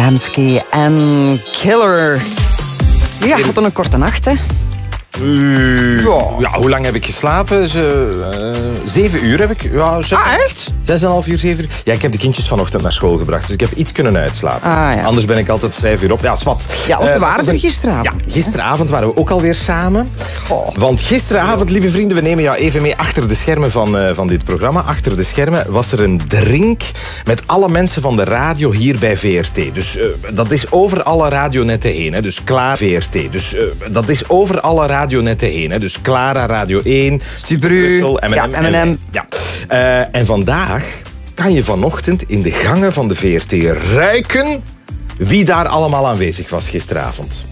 Adamski en Killer. Ja, had een korte nacht, hè? Ja, hoe lang heb ik geslapen? 7 uur heb ik. Ja, echt? 6,5 uur, 7 uur. Ja, ik heb de kindjes vanochtend naar school gebracht, dus ik heb iets kunnen uitslapen. Ja. Anders ben ik altijd 5 uur op. Ja, zwart. Ja, we waren er gisteravond. Ja, gisteravond waren we ook alweer samen. Want gisteravond, lieve vrienden, we nemen jou even mee achter de schermen van dit programma. Achter de schermen was er een drink met alle mensen van de radio hier bij VRT. Dus dat is over alle radionetten heen. Hè. Dus klaar VRT. Dus dat is over alle radionetten heen. Hè. Dus Clara, Radio 1, Stubru, M&M. Ja. En vandaag kan je vanochtend in de gangen van de VRT ruiken wie daar allemaal aanwezig was gisteravond.